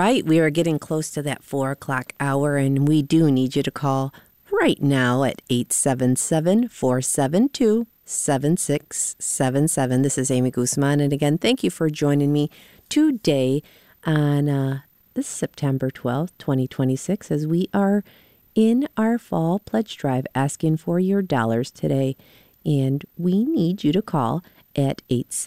right, we are getting close to that 4 o'clock hour, and we do need you to call right now at 877-472-7677. This is Amy Guzman, and again, thank you for joining me today on this September 12th, 2026, as we are in our fall pledge drive asking for your dollars today. And we need you to call at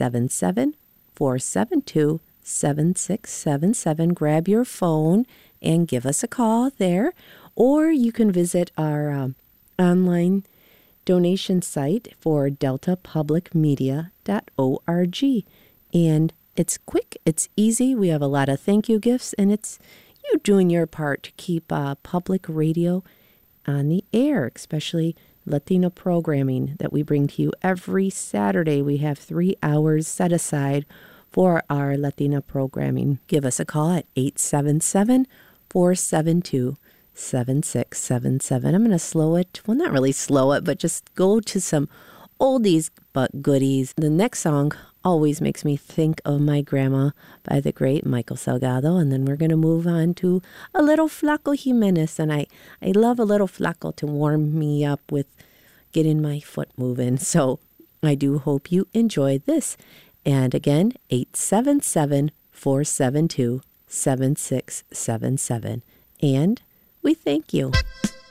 877-472-7677. Grab your phone and give us a call there. Or you can visit our online donation site for deltapublicmedia.org. And it's quick, it's easy. We have a lot of thank you gifts, and it's you doing your part to keep public radio on the air, especially Latino programming that we bring to you every Saturday. We have 3 hours set aside for our Latina programming. Give us a call at 877-472-7677. I'm going to slow it. Well, not really slow it, but just go to some oldies but goodies. The next song always makes me think of my grandma by the great Michael Salgado. And then we're going to move on to a little Flaco Jimenez. And I love a little Flaco to warm me up with getting my foot moving. So I do hope you enjoy this. And again, 877-472-7677. And we thank you.